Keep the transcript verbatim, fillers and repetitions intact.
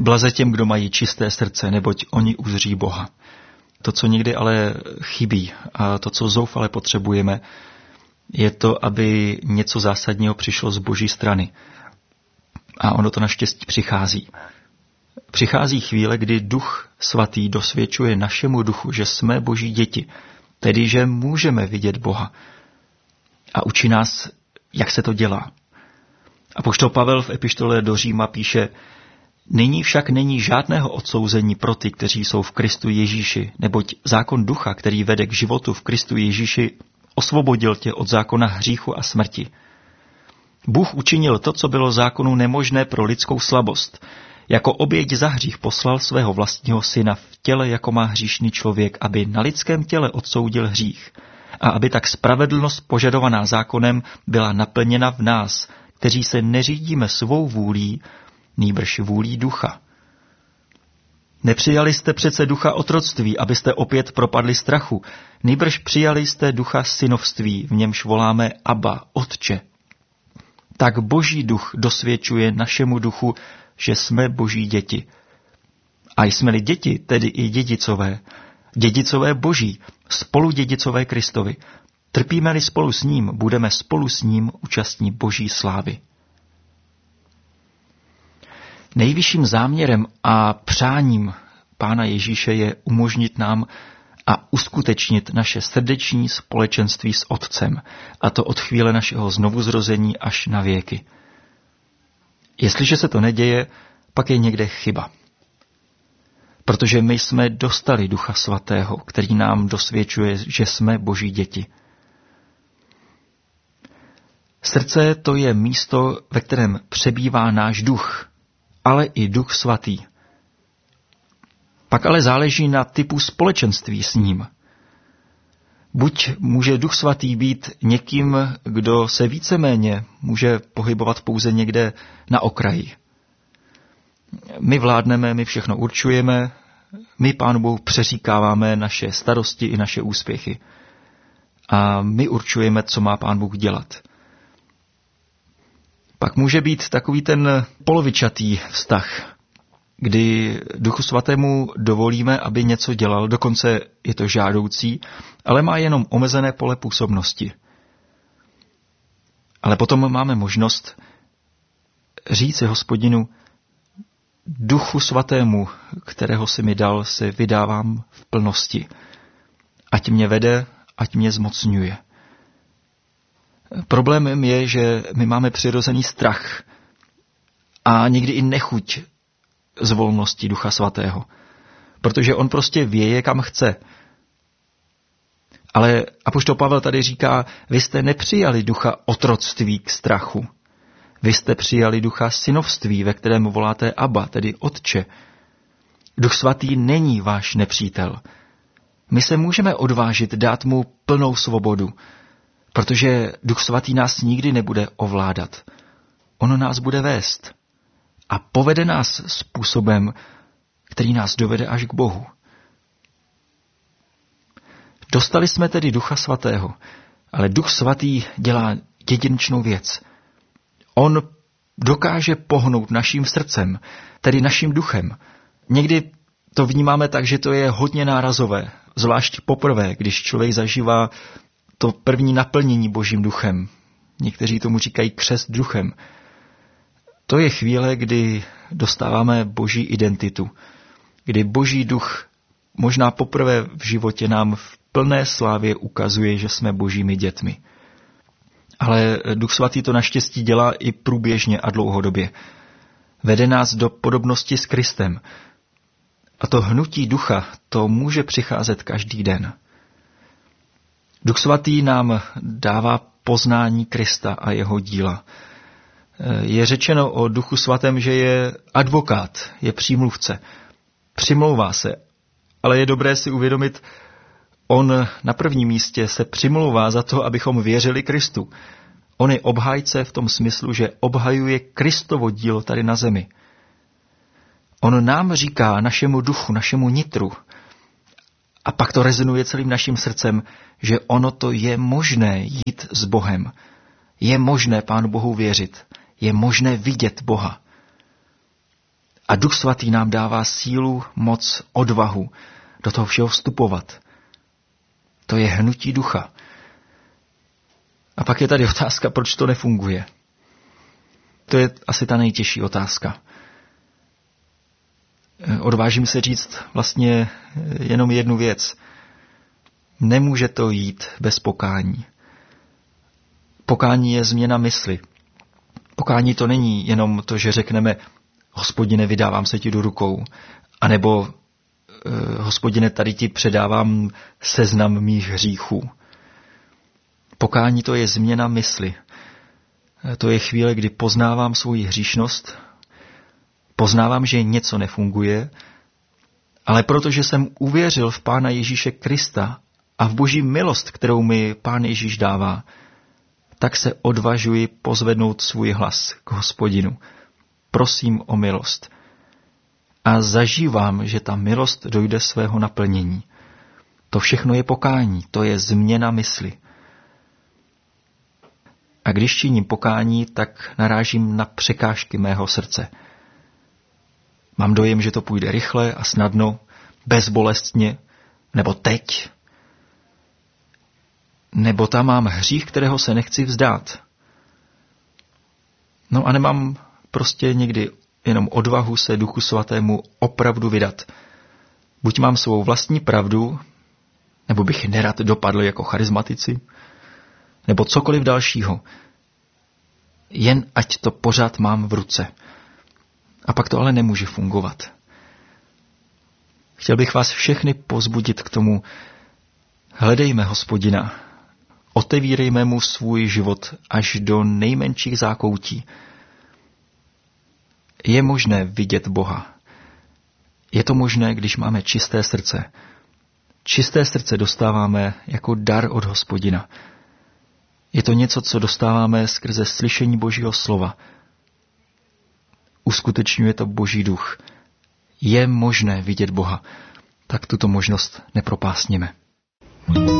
Blaze těm, kdo mají čisté srdce, neboť oni uzří Boha. To, co někdy ale chybí a to, co zoufale potřebujeme, je to, aby něco zásadního přišlo z Boží strany. A ono to naštěstí přichází. Přichází chvíle, kdy Duch Svatý dosvědčuje našemu duchu, že jsme Boží děti, tedy že můžeme vidět Boha. A učí nás, jak se to dělá. Apoštol Pavel v epištole do Říma píše: Nyní však není žádného odsouzení pro ty, kteří jsou v Kristu Ježíši, neboť zákon ducha, který vede k životu v Kristu Ježíši, osvobodil tě od zákona hříchu a smrti. Bůh učinil to, co bylo zákonu nemožné pro lidskou slabost. Jako oběť za hřích poslal svého vlastního syna v těle, jako má hříšný člověk, aby na lidském těle odsoudil hřích a aby tak spravedlnost požadovaná zákonem byla naplněna v nás, kteří se neřídíme svou vůlí, nýbrž vůlí ducha. Nepřijali jste přece ducha otroctví, abyste opět propadli strachu, nýbrž přijali jste ducha synovství, v němž voláme Abba, Otče. Tak Boží duch dosvědčuje našemu duchu, že jsme Boží děti. A jsme-li děti, tedy i dědicové, dědicové Boží, spoludědicové Kristovi, trpíme-li spolu s ním, budeme spolu s ním účastní Boží slávy. Nejvyšším záměrem a přáním Pána Ježíše je umožnit nám a uskutečnit naše srdeční společenství s Otcem, a to od chvíle našeho znovuzrození až na věky. Jestliže se to neděje, pak je někde chyba. Protože my jsme dostali Ducha Svatého, který nám dosvědčuje, že jsme Boží děti. Srdce to je místo, ve kterém přebývá náš duch, ale i Duch Svatý. Pak ale záleží na typu společenství s ním. Buď může Duch Svatý být někým, kdo se víceméně může pohybovat pouze někde na okraji. My vládneme, my všechno určujeme, my Pánu Bohu přeříkáváme naše starosti i naše úspěchy. A my určujeme, co má Pán Bůh dělat. Pak může být takový ten polovičatý vztah, kdy Duchu Svatému dovolíme, aby něco dělal, dokonce je to žádoucí, ale má jenom omezené pole působnosti. Ale potom máme možnost říci Hospodinu: Duchu Svatému, kterého si mi dal, se vydávám v plnosti. Ať mě vede, ať mě zmocňuje. Problémem je, že my máme přirozený strach a někdy i nechuť z volnosti Ducha Svatého, protože on prostě věje, kam chce. Ale apoštol Pavel tady říká: vy jste nepřijali ducha otroctví k strachu. Vy jste přijali ducha synovství, ve kterém voláte Abba, tedy Otče. Duch Svatý není váš nepřítel. My se můžeme odvážit dát mu plnou svobodu, protože Duch Svatý nás nikdy nebude ovládat. On nás bude vést a povede nás způsobem, který nás dovede až k Bohu. Dostali jsme tedy Ducha Svatého, ale Duch Svatý dělá jedinečnou věc. On dokáže pohnout naším srdcem, tedy naším duchem. Někdy to vnímáme tak, že to je hodně nárazové, zvlášť poprvé, když člověk zažívá to první naplnění Božím duchem. Někteří tomu říkají křest duchem. To je chvíle, kdy dostáváme Boží identitu, kdy Boží duch možná poprvé v životě nám v plné slávě ukazuje, že jsme Božími dětmi. Ale Duch Svatý to naštěstí dělá i průběžně a dlouhodobě. Vede nás do podobnosti s Kristem. A to hnutí ducha, to může přicházet každý den. Duch Svatý nám dává poznání Krista a jeho díla. Je řečeno o Duchu Svatém, že je advokát, je přímluvce. Přimlouvá se, ale je dobré si uvědomit, on na prvním místě se přimlouvá za to, abychom věřili Kristu. On je obhájce v tom smyslu, že obhajuje Kristovo dílo tady na zemi. On nám říká, našemu duchu, našemu nitru, a pak to rezonuje celým naším srdcem, že ono to je možné jít s Bohem. Je možné Pánu Bohu věřit. Je možné vidět Boha. A Duch Svatý nám dává sílu, moc, odvahu do toho všeho vstupovat. To je hnutí ducha. A pak je tady otázka, proč to nefunguje. To je asi ta nejtěžší otázka. Odvážím se říct vlastně jenom jednu věc. Nemůže to jít bez pokání. Pokání je změna mysli. Pokání to není jenom to, že řekneme Hospodine, vydávám se ti do rukou, anebo Hospodine, tady ti předávám seznam mých hříchů. Pokání to je změna mysli. To je chvíle, kdy poznávám svoji hříšnost, poznávám, že něco nefunguje, ale protože jsem uvěřil v Pána Ježíše Krista a v Boží milost, kterou mi Pán Ježíš dává, tak se odvažuji pozvednout svůj hlas k Hospodinu. Prosím o milost. A zažívám, že ta milost dojde svého naplnění. To všechno je pokání, to je změna mysli. A když činím pokání, tak narážím na překážky mého srdce. Mám dojem, že to půjde rychle a snadno, bezbolestně, nebo teď. Nebo tam mám hřích, kterého se nechci vzdát. No a nemám prostě někdy jenom odvahu se Duchu Svatému opravdu vydat. Buď mám svou vlastní pravdu, nebo bych nerad dopadl jako charizmatici, nebo cokoliv dalšího. Jen ať to pořád mám v ruce. A pak to ale nemůže fungovat. Chtěl bych vás všechny povzbudit k tomu, hledejme Hospodina, otevírejme mu svůj život až do nejmenších zákoutí. Je možné vidět Boha. Je to možné, když máme čisté srdce. Čisté srdce dostáváme jako dar od Hospodina. Je to něco, co dostáváme skrze slyšení Božího slova. Uskutečňuje to Boží duch. Je možné vidět Boha, tak tuto možnost nepropásněme.